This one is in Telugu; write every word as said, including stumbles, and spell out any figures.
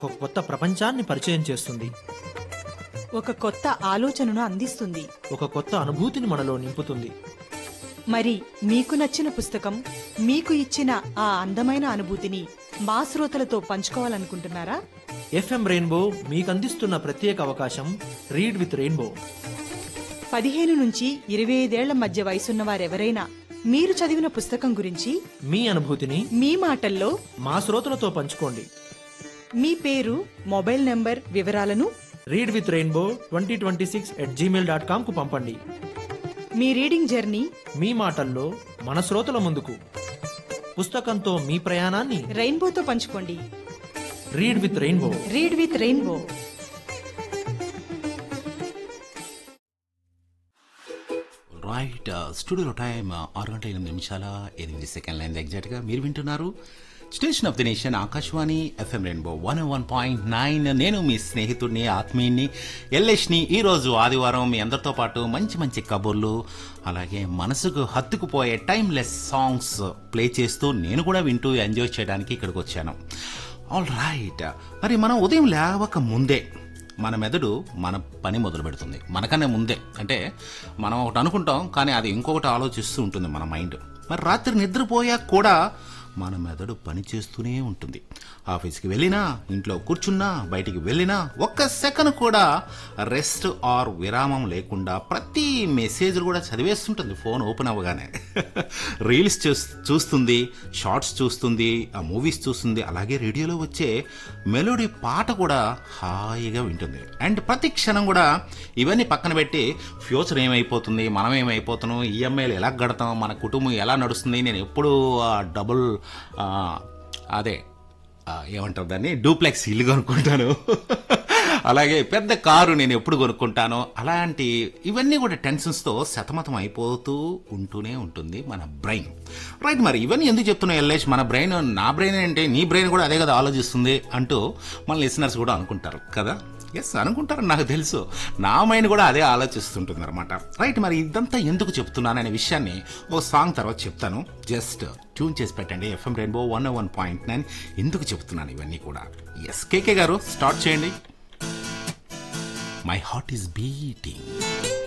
ఒక కొత్త ప్రపంచాన్ని పరిచయం చేస్తుంది. ఒక కొత్త ఆలోచనను అందిస్తుంది. ఒక కొత్త అనుభూతిని మనలో నింపుతుంది. మరి మీకు నచ్చిన పుస్తకం, మీకు ఇచ్చిన ఆ అందమైన అనుభూతిని మా శ్రోతలతో పంచుకోవాలనుకుంటున్నారా? ఎఫ్ఎం రెయిన్బో మీకు అందిస్తున్న ప్రత్యేక అవకాశం రీడ్ విత్ రెయిన్బో. పదిహేను నుంచి ఇరవై ఐదేళ్ల మధ్య వయసున్న వారెవరైనా మీరు చదివిన పుస్తకం గురించి మీ అనుభూతిని మీ మాటల్లో మా శ్రోతలతో పంచుకోండి. మీ పేరు, మొబైల్ నంబర్ వివరాలను read with rainbow twenty twenty six at Gmail dot com కు పంపండి. మీ రీడింగ్ జర్నీ మీ మాటల్లో మన శ్రోతల ముందుకు. పుస్తకంతో మీ ప్రయాణాన్ని రెయిన్బోతో పంచుకోండి. Read with rainbow. Read with rainbow. Right, స్టూడియోలో టైం ఆరు గంటల ఎనిమిది నిమిషాల ఎనిమిది సెకండ్ల అయింది ఎగ్జాక్ట్గా. మీరు వింటున్నారు station of the nation Akashvani FM rainbow one one point nine. నేను మీ స్నేహితుడిని, ఆత్మీయుని, ఎల్లేష్ని. ఈరోజు ఆదివారం మీ అందరితో పాటు మంచి మంచి కబుర్లు, అలాగే మనసుకు హత్తుకుపోయే టైమ్లెస్ సాంగ్స్ ప్లే చేస్తూ నేను కూడా వింటూ ఎంజాయ్ చేయడానికి ఇక్కడికి వచ్చాను. ఆల్ రైట్, మరి మనం ఉదయం లేవక ముందే మన మెదడు మన పని మొదలు పెడుతుంది. మనకన్నా ముందే, అంటే మనం ఒకటి అనుకుంటాం కానీ అది ఇంకొకటి ఆలోచిస్తూ ఉంటుంది మన మైండ్. మరి రాత్రి నిద్రపోయాక కూడా మన మెదడు పని చేస్తూనే ఉంటుంది. ఆఫీస్కి వెళ్ళినా, ఇంట్లో కూర్చున్నా, బయటికి వెళ్ళినా ఒక్క సెకండ్ కూడా రెస్ట్ ఆర్ విరామం లేకుండా ప్రతి మెసేజ్ కూడా చదివేస్తుంటుంది ఫోన్ ఓపెన్ అవ్వగానే. రీల్స్ చూస్తుంది, షార్ట్స్ చూస్తుంది, ఆ మూవీస్ చూస్తుంది, అలాగే రేడియోలో వచ్చే మెలోడీ పాట కూడా హాయిగా వింటుంది. అండ్ ప్రతి క్షణం కూడా ఇవన్నీ పక్కన పెట్టి ఫ్యూచర్ ఏమైపోతుంది, మనం ఏమైపోతున్నాం, ఈఎంఐలు ఎలా కడతాం, మన కుటుంబం ఎలా నడుస్తుంది, నేను ఎప్పుడు డబుల్ అదే ఏమంటారు దాన్ని డూప్లెక్స్ ఇల్లు కొనుక్కుంటాను, అలాగే పెద్ద కారు నేను ఎప్పుడు కొనుక్కుంటాను, అలాంటి ఇవన్నీ కూడా టెన్షన్స్తో సతమతం అయిపోతూ ఉంటూనే ఉంటుంది మన బ్రెయిన్. రైట్, మరి ఇవన్నీ ఎందుకు చెప్తున్నావు ఎల్లేష్? మన బ్రెయిన్, నా బ్రెయిన్ అంటే నీ బ్రెయిన్ కూడా అదే కదా ఆలోచిస్తుంది అంటూ మన లిసనర్స్ కూడా అనుకుంటారు కదా. ఎస్, అనుకుంటారని నాకు తెలుసు. నా మైండ్ కూడా అదే ఆలోచిస్తుంటుంది అనమాట. రైట్, మరి ఇదంతా ఎందుకు చెప్తున్నాను అనే విషయాన్ని ఓ సాంగ్ తర్వాత చెప్తాను. జస్ట్ ట్యూన్ చేసి పెట్టండి FM rainbow one one point nine. ఎందుకు చెప్తున్నాను ఇవన్నీ కూడా? ఎస్, కేకే గారు స్టార్ట్ చేయండి. My heart is beating.